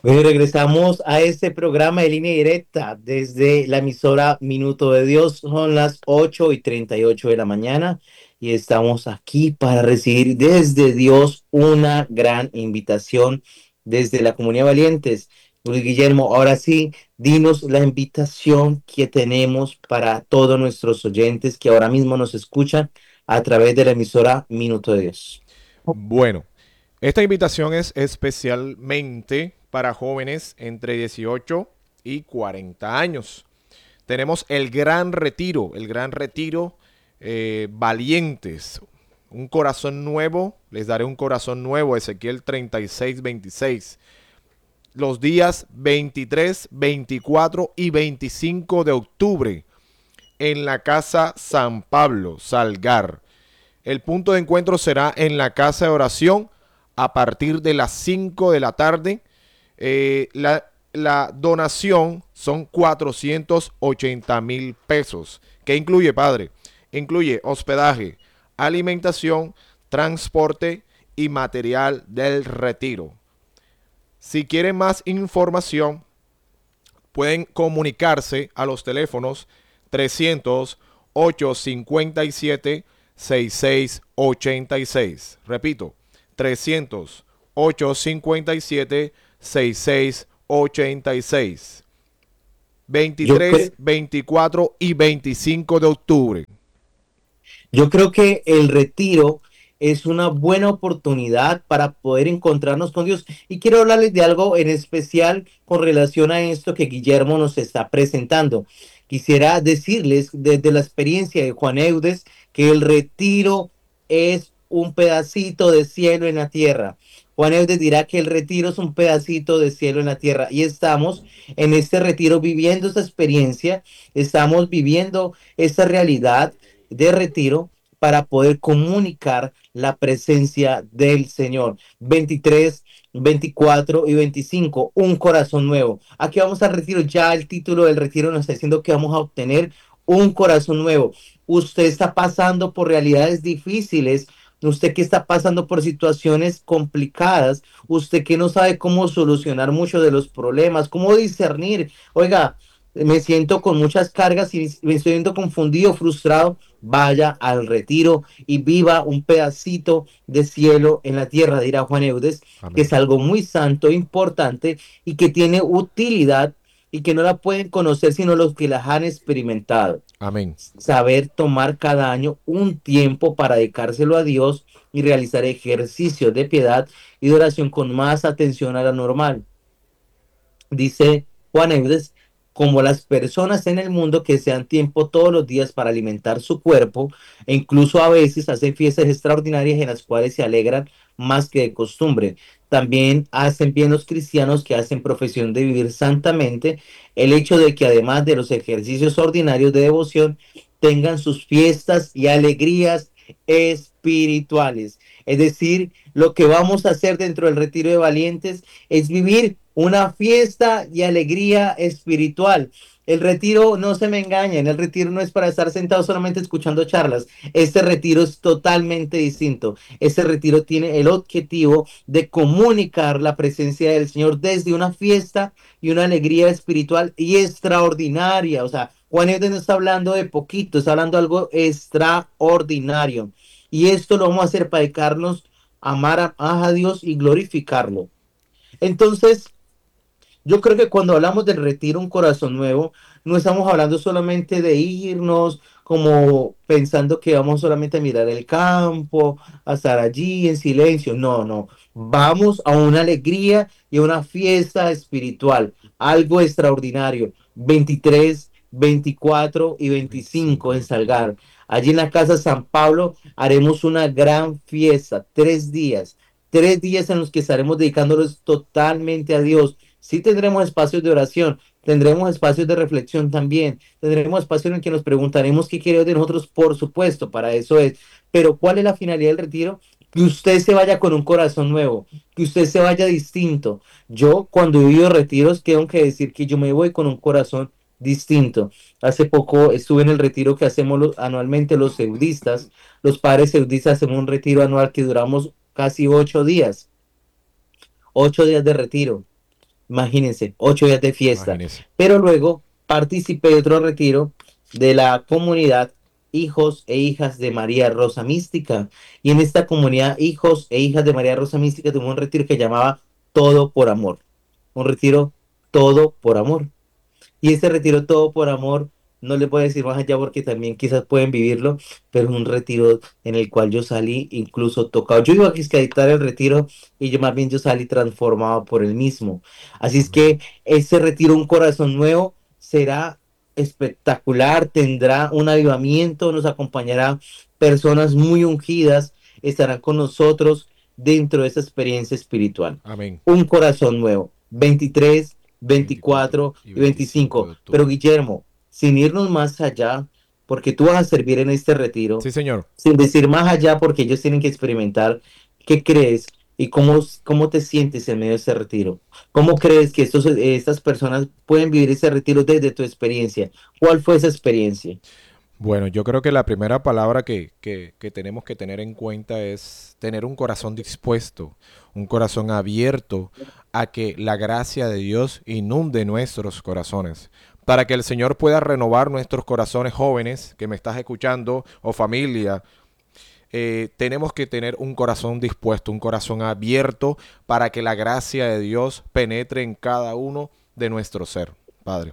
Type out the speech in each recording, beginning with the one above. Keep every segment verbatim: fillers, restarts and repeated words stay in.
Bueno, regresamos a este programa de línea directa desde la emisora Minuto de Dios. Son las ocho y treinta y ocho de la mañana y estamos aquí para recibir desde Dios una gran invitación desde la Comunidad Valientes. Luis Guillermo, ahora sí, dinos la invitación que tenemos para todos nuestros oyentes que ahora mismo nos escuchan a través de la emisora Minuto de Dios. Bueno, esta invitación es especialmente para jóvenes entre dieciocho y cuarenta años. Tenemos el Gran Retiro, el Gran Retiro eh, Valientes. Un corazón nuevo, les daré un corazón nuevo, Ezequiel treinta y seis, veintiséis. Los días veintitrés, veinticuatro y veinticinco de octubre en la Casa San Pablo, Salgar. El punto de encuentro será en la casa de oración a partir de las cinco de la tarde. Eh, la, la donación son cuatrocientos ochenta mil pesos. ¿Qué incluye, padre? Incluye hospedaje, alimentación, transporte y material del retiro. Si quieren más información, pueden comunicarse a los teléfonos trescientos, ochocientos cincuenta y siete, sesenta y seis ochenta y seis. Repito, trescientos, ochocientos cincuenta y siete, sesenta y seis ochenta y seis. Yo creo veintitrés, veinticuatro y veinticinco de octubre. Yo creo que el retiro es una buena oportunidad para poder encontrarnos con Dios. Y quiero hablarles de algo en especial con relación a esto que Guillermo nos está presentando. Quisiera decirles desde la experiencia de Juan Eudes que el retiro es un pedacito de cielo en la tierra. Juan Eudes dirá que el retiro es un pedacito de cielo en la tierra y estamos en este retiro viviendo esa experiencia, estamos viviendo esa realidad de retiro para poder comunicar la presencia del Señor. Veintitrés, veinticuatro y veinticinco, un corazón nuevo. Aquí vamos al retiro, ya el título del retiro nos está diciendo que vamos a obtener un corazón nuevo. Usted está pasando por realidades difíciles, usted que está pasando por situaciones complicadas, usted que no sabe cómo solucionar muchos de los problemas, cómo discernir. Oiga, me siento con muchas cargas y me estoy viendo confundido, frustrado. Vaya al retiro y viva un pedacito de cielo en la tierra, dirá Juan Eudes, que es Amén. algo muy santo, importante y que tiene utilidad y que no la pueden conocer sino los que las han experimentado. Amén. Saber tomar cada año un tiempo para dedicárselo a Dios y realizar ejercicios de piedad y de oración con más atención a la normal. Dice Juan Eudes, como las personas en el mundo que se dan tiempo todos los días para alimentar su cuerpo e incluso a veces hacen fiestas extraordinarias en las cuales se alegran más que de costumbre. También hacen bien los cristianos que hacen profesión de vivir santamente el hecho de que además de los ejercicios ordinarios de devoción tengan sus fiestas y alegrías espirituales. Es decir, lo que vamos a hacer dentro del retiro de valientes es vivir una fiesta y alegría espiritual. El retiro, no se me engañen, el retiro no es para estar sentado solamente escuchando charlas. Este retiro es totalmente distinto. Este retiro tiene el objetivo de comunicar la presencia del Señor desde una fiesta y una alegría espiritual y extraordinaria. O sea, Juan Eudes no está hablando de poquito, está hablando de algo extraordinario. Y esto lo vamos a hacer para dedicarnos a amar a, a Dios y glorificarlo. Entonces, yo creo que cuando hablamos del retiro, un corazón nuevo, no estamos hablando solamente de irnos como pensando que vamos solamente a mirar el campo, a estar allí en silencio. No, no. Vamos a una alegría y a una fiesta espiritual, algo extraordinario. Veintitrés, veinticuatro y veinticinco veinticinco de en octubre. Salgar. Allí en la casa San Pablo haremos una gran fiesta, tres días, tres días en los que estaremos dedicándolos totalmente a Dios. Sí tendremos espacios de oración, tendremos espacios de reflexión también, tendremos espacios en que nos preguntaremos qué quiere de nosotros, por supuesto, para eso es. Pero ¿cuál es la finalidad del retiro? Que usted se vaya con un corazón nuevo, que usted se vaya distinto. Yo cuando he vivido retiros, tengo que decir que yo me voy con un corazón distinto. Hace poco estuve en el retiro que hacemos los, anualmente los seudistas. Los padres seudistas hacemos un retiro anual que duramos casi ocho días, ocho días de retiro. Imagínense, ocho días de fiesta. Imagínese. Pero luego participé de otro retiro de la comunidad Hijos e Hijas de María Rosa Mística. Y en esta comunidad Hijos e Hijas de María Rosa Mística tuve un retiro que llamaba Todo por Amor. Un retiro todo por amor. Y ese retiro todo por amor, no le puedo decir más allá porque también quizás pueden vivirlo, pero es un retiro en el cual yo salí incluso tocado. Yo iba a editar el retiro y yo más bien yo salí transformado por el mismo. Así es Amén. que ese retiro, un corazón nuevo, será espectacular, tendrá un avivamiento, nos acompañará personas muy ungidas, estarán con nosotros dentro de esa experiencia espiritual. Amén. Un corazón nuevo. veintitrés, veinticuatro veinticuatro y y veinticinco de veinticinco. Pero octubre. Guillermo, sin irnos más allá, porque tú vas a servir en este retiro, Sí, señor. sin decir más allá, porque ellos tienen que experimentar qué crees y cómo, cómo te sientes en medio de ese retiro. ¿Cómo crees que estos, estas personas pueden vivir ese retiro desde tu experiencia? ¿Cuál fue esa experiencia? Bueno, yo creo que la primera palabra que, que, que tenemos que tener en cuenta es tener un corazón dispuesto, un corazón abierto a que la gracia de Dios inunde nuestros corazones, para que el Señor pueda renovar nuestros corazones jóvenes que me estás escuchando o familia. Eh, tenemos que tener un corazón dispuesto, un corazón abierto para que la gracia de Dios penetre en cada uno de nuestro ser, Padre.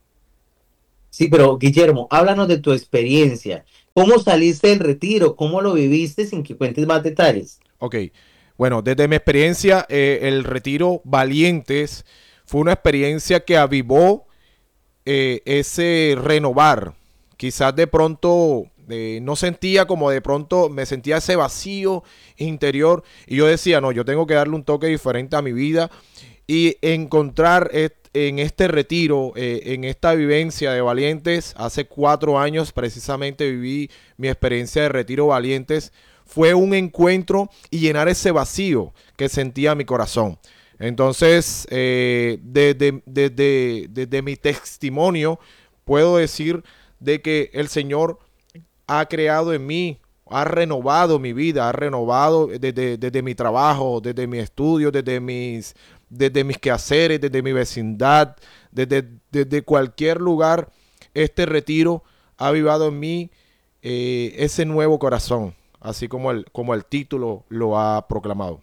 Sí, pero Guillermo, háblanos de tu experiencia. ¿Cómo saliste del retiro? ¿Cómo lo viviste sin que cuentes más detalles? Ok, bueno, desde mi experiencia, eh, el retiro Valientes fue una experiencia que avivó eh, ese renovar. Quizás de pronto eh, no sentía como de pronto, me sentía ese vacío interior y yo decía, no, yo tengo que darle un toque diferente a mi vida y encontrar et- en este retiro, eh, en esta vivencia de Valientes, hace cuatro años precisamente viví mi experiencia de retiro Valientes, fue un encuentro y llenar ese vacío que sentía mi corazón. Entonces, eh, desde, desde, desde mi testimonio, puedo decir de que el Señor ha creado en mí, ha renovado mi vida, ha renovado desde, desde mi trabajo, desde mi estudio, desde mis, desde mis quehaceres, desde mi vecindad, desde, desde cualquier lugar. Este retiro ha avivado en mí eh, ese nuevo corazón, así como el, como el título lo ha proclamado.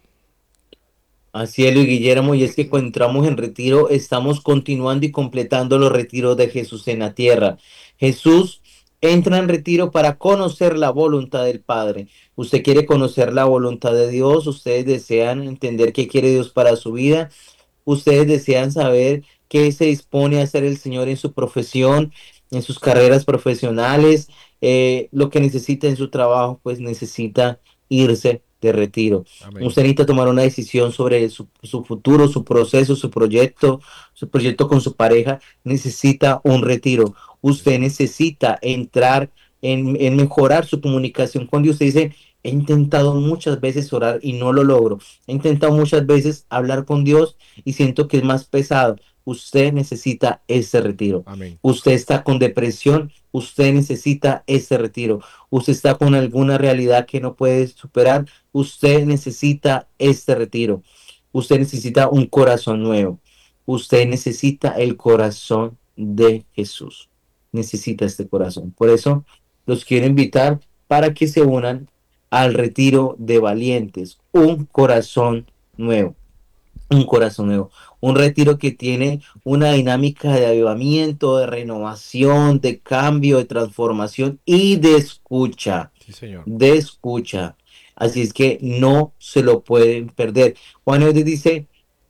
Así es, Luis Guillermo, y es que cuando entramos en retiro, estamos continuando y completando los retiros de Jesús en la tierra. Jesús entra en retiro para conocer la voluntad del Padre. Usted quiere conocer la voluntad de Dios, ustedes desean entender qué quiere Dios para su vida, ustedes desean saber qué se dispone a hacer el Señor en su profesión, en sus carreras profesionales, eh, lo que necesita en su trabajo, pues necesita irse de retiro. Amén. Usted necesita tomar una decisión sobre su, su futuro, su proceso, su proyecto, su proyecto con su pareja. Necesita un retiro. Sí, Usted señor. necesita entrar en, en mejorar su comunicación con Dios. Usted dice, he intentado muchas veces orar y no lo logro. He intentado muchas veces hablar con Dios y siento que es más pesado. Usted necesita ese retiro. Amén. Usted está con depresión, usted necesita ese retiro. Usted está con alguna realidad que no puede superar, usted necesita este retiro. Usted necesita un corazón nuevo. Usted necesita el corazón de Jesús. Necesita este corazón. Por eso los quiero invitar para que se unan al retiro de valientes. Un corazón nuevo. Un corazón nuevo. Un retiro que tiene una dinámica de avivamiento, de renovación, de cambio, de transformación y de escucha, Sí, señor. de escucha. Así es que no se lo pueden perder. Juan Eudes dice,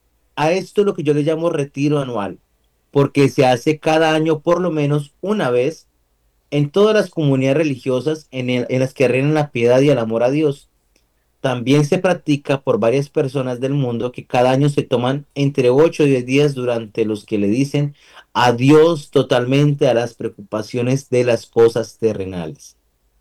a esto es lo que yo le llamo retiro anual, porque se hace cada año por lo menos una vez en todas las comunidades religiosas en, el- en las que reinan la piedad y el amor a Dios. También se practica por varias personas del mundo que cada año se toman entre ocho y diez días durante los que le dicen adiós totalmente a las preocupaciones de las cosas terrenales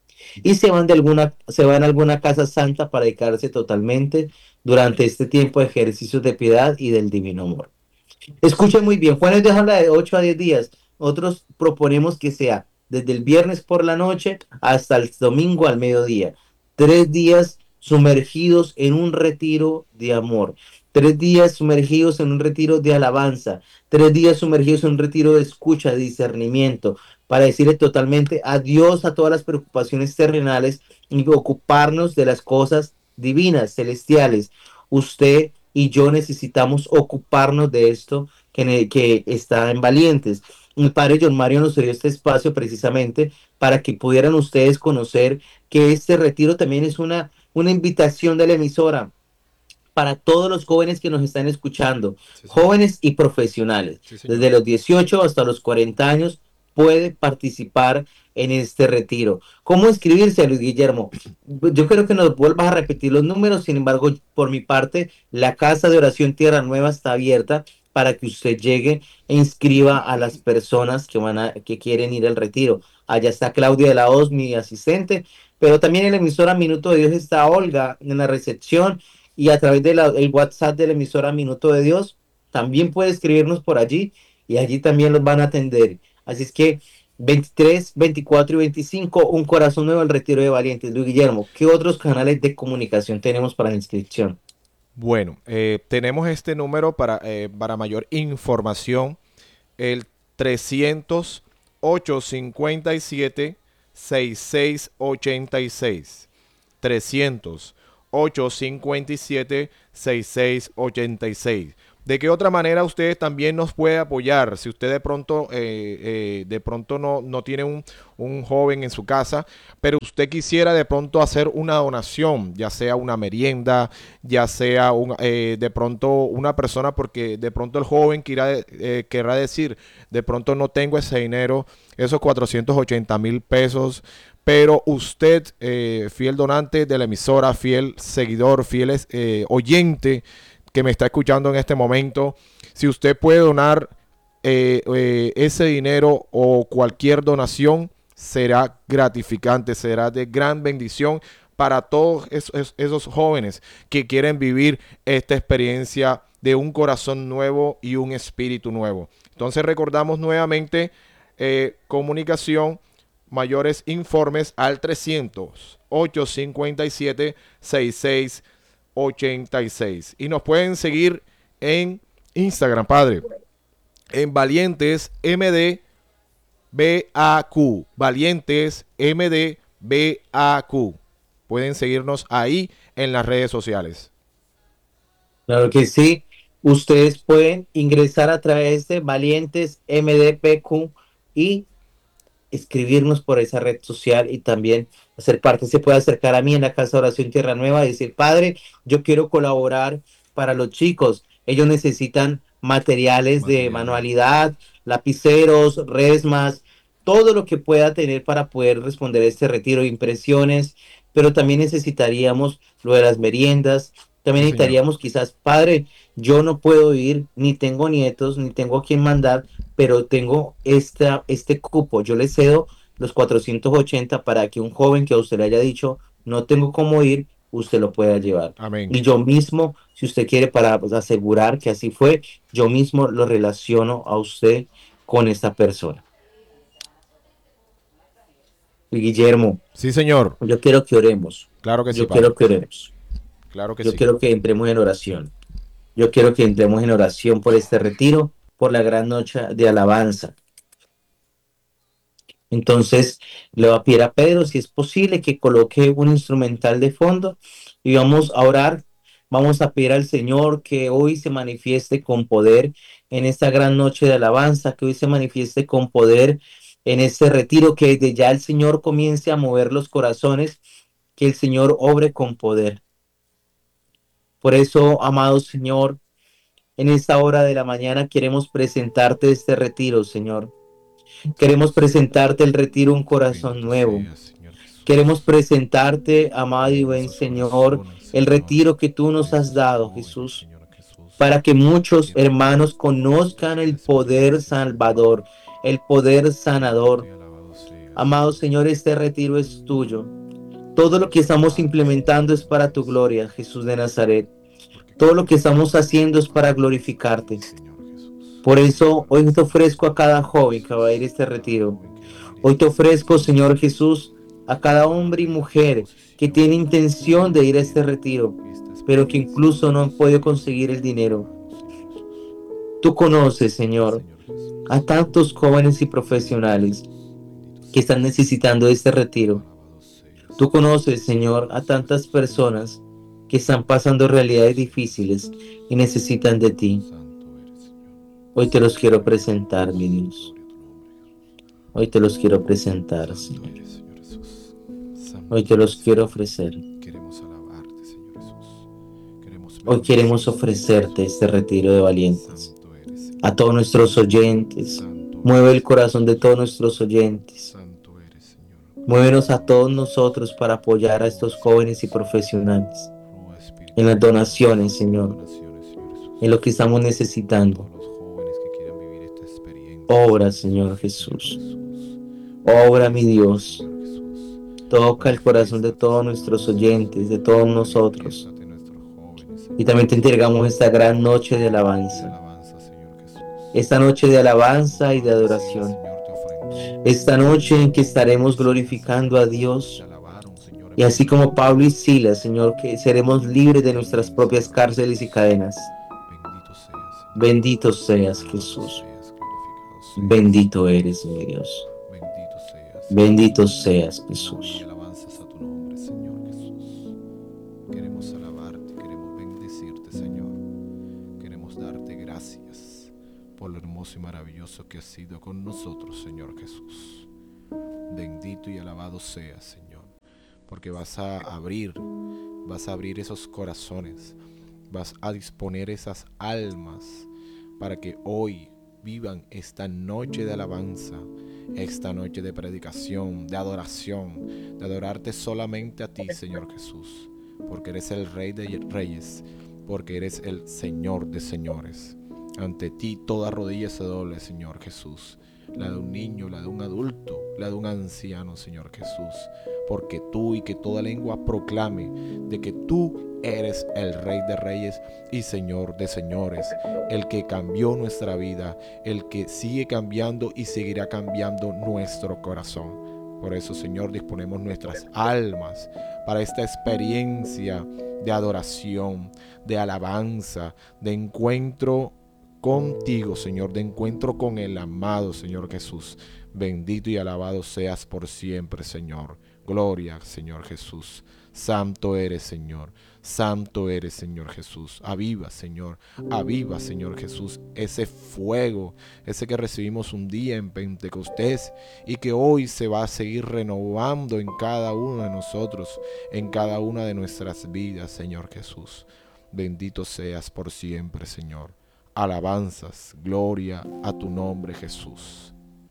y se van de alguna, se van a alguna casa santa para dedicarse totalmente durante este tiempo de ejercicios de piedad y del divino amor. Escuchen muy bien, Juanes de habla de ocho a diez días. Nosotros proponemos que sea desde el viernes por la noche hasta el domingo al mediodía. Tres días sumergidos en un retiro de amor. tres días sumergidos en un retiro de alabanza, tres días sumergidos en un retiro de escucha, de discernimiento, para decirle totalmente adiós a todas las preocupaciones terrenales y ocuparnos de las cosas divinas, celestiales. Usted y yo necesitamos ocuparnos de esto que, que está en Valientes. Mi padre John Mario nos dio este espacio precisamente para que pudieran ustedes conocer que este retiro también es una, una invitación de la emisora para todos los jóvenes que nos están escuchando, Sí, señor. jóvenes y profesionales, Sí, señor. desde los dieciocho hasta los cuarenta años, puede participar en este retiro. ¿Cómo inscribirse, Luis Guillermo? Yo creo que nos vuelvas a repetir los números, sin embargo, por mi parte, la Casa de Oración Tierra Nueva está abierta para que usted llegue e inscriba a las personas que van a, que quieren ir al retiro. Allá está Claudia de la Hoz, mi asistente, pero también en la emisora Minuto de Dios está Olga en la recepción y a través del WhatsApp de la emisora Minuto de Dios, también puede escribirnos por allí y allí también los van a atender. Así es que veintitrés, veinticuatro y veinticinco, un corazón nuevo al retiro de valientes. Luis Guillermo, ¿qué otros canales de comunicación tenemos para la inscripción? Bueno, eh, tenemos este número para, eh, para mayor información, el trescientos ocho cincuenta y siete sesenta y seis ochenta y seis. trescientos ocho cincuenta y siete sesenta y seis ochenta y seis. ¿De qué otra manera usted también nos puede apoyar? Si usted de pronto, eh, eh, de pronto no, no tiene un, un joven en su casa, pero usted quisiera de pronto hacer una donación, ya sea una merienda, ya sea un, eh, de pronto una persona, porque de pronto el joven querrá, eh, querrá decir, de pronto no tengo ese dinero, esos cuatrocientos ochenta mil pesos, pero usted, eh, fiel donante de la emisora, fiel seguidor, fiel eh, oyente que me está escuchando en este momento, si usted puede donar eh, eh, ese dinero o cualquier donación, será gratificante, será de gran bendición para todos esos, esos jóvenes que quieren vivir esta experiencia de un corazón nuevo y un espíritu nuevo. Entonces recordamos nuevamente eh, comunicación, mayores informes al trescientos ocho cincuenta y siete sesenta y seis ochenta y seis. Y nos pueden seguir en Instagram, padre, en Valientes M D B A Q. Valientes M D B A Q. Pueden seguirnos ahí en las redes sociales. Claro que sí. Ustedes pueden ingresar a través de Valientes M D P Q y escribirnos por esa red social y también hacer parte. Se puede acercar a mí en la Casa de Oración Tierra Nueva y decir, padre, yo quiero colaborar para los chicos. Ellos necesitan materiales de Materiales. manualidad, lapiceros, resmas, todo lo que pueda tener para poder responder a este retiro, impresiones, pero también necesitaríamos lo de las meriendas. También Sí, señor. necesitaríamos quizás, padre, yo no puedo ir, ni tengo nietos, ni tengo a quien mandar, pero tengo esta, este cupo, yo le cedo los cuatrocientos ochenta para que un joven que a usted le haya dicho, no tengo cómo ir, usted lo pueda llevar. Amén. Y yo mismo, si usted quiere, para pues, asegurar que así fue, yo mismo lo relaciono a usted con esta persona. Y Guillermo, Sí, señor. yo quiero que oremos, Claro que sí, yo quiero padre. que oremos, Claro que yo sí. quiero que entremos en oración, yo quiero que entremos en oración por este retiro, por la gran noche de alabanza. Entonces, le va a pedir a Pedro si es posible que coloque un instrumental de fondo y vamos a orar. Vamos a pedir al Señor que hoy se manifieste con poder en esta gran noche de alabanza, que hoy se manifieste con poder en este retiro, que desde ya el Señor comience a mover los corazones, que el Señor obre con poder. Por eso, amado Señor, en esta hora de la mañana queremos presentarte este retiro, Señor. Queremos presentarte el retiro un corazón Bendito nuevo. sea, Señor Queremos Jesús. presentarte, amado y Mueve buen esos Señor, corazones, el Señor. retiro que tú nos Mueve has esos dado, jóvenes, Jesús, Señor Jesús. para que muchos Que hermanos todo conozcan sea el poder experiencia, Señor. salvador, el poder Bendito sanador. y alabado sea, Amado Señor. Señor, este retiro es tuyo. Todo lo que estamos Padre, implementando es para tu gracias, gloria, Jesús de Nazaret. porque Todo lo que contigo estamos haciendo es para somos glorificarte. felices, Señor Jesús. Por Así que eso hoy te oramos, ofrezco a Señor cada joven que va a ir a Jesús, este a cada retiro. joven que va a venir Hoy te a esta ofrezco, Señor experiencia. Jesús, a cada hombre y Padre, mujer que disposición tiene intención de ir a que este retiro. pero que incluso no han podido conseguir el dinero. Tú conoces, Señor, a tantos jóvenes y profesionales que están necesitando de este retiro. Tú conoces, Señor, a tantas personas que están pasando realidades difíciles y necesitan de ti. Hoy te los quiero presentar, mi Dios. Hoy te los quiero presentar, Señor. Hoy te los quiero ofrecer. Queremos alabarte, Señor Jesús. Queremos Hoy queremos ofrecerte este retiro de valientes. A todos nuestros oyentes. Mueve el corazón de todos nuestros oyentes. Muévenos a todos nosotros para apoyar a estos jóvenes y profesionales en las donaciones, Señor, en lo que estamos necesitando. Obra, Señor Jesús. Obra, mi Dios. Toca el corazón de todos nuestros oyentes, de todos nosotros. Y también te entregamos esta gran noche de alabanza. Esta noche de alabanza y de adoración. Esta noche en que estaremos glorificando a Dios. Y así como Pablo y Silas, Señor, que seremos libres de nuestras propias cárceles y cadenas. Bendito seas, Jesús. Bendito eres, mi Dios. Bendito seas, Jesús. Alabanzas a tu nombre, Señor Jesús. Queremos alabarte, queremos bendecirte, Señor. Queremos darte gracias por lo hermoso y maravilloso que has sido con nosotros, Señor Jesús. Bendito y alabado seas, Señor, porque vas a abrir, vas a abrir esos corazones, vas a disponer esas almas para que hoy vivan esta noche de alabanza, esta noche de predicación, de adoración, de adorarte solamente a ti, Señor Jesús, porque eres el Rey de Reyes, porque eres el Señor de Señores. Ante ti toda rodilla se doble, Señor Jesús, la de un niño, la de un adulto, la de un anciano, Señor Jesús, porque tú y que toda lengua proclame de que tú eres el Rey de Reyes y Señor de Señores, el que cambió nuestra vida, el que sigue cambiando y seguirá cambiando nuestro corazón. Por eso, Señor, disponemos nuestras almas para esta experiencia de adoración, de alabanza, de encuentro contigo, Señor, de encuentro con el amado Señor Jesús. Bendito y alabado seas por siempre, Señor. Gloria, Señor Jesús. Santo eres, Señor. Santo eres, Señor Jesús. Aviva, Señor. Aviva, Señor Jesús, ese fuego, ese que recibimos un día en Pentecostés y que hoy se va a seguir renovando en cada uno de nosotros, en cada una de nuestras vidas, Señor Jesús. Bendito seas por siempre, Señor. Alabanzas, gloria a tu nombre, Jesús.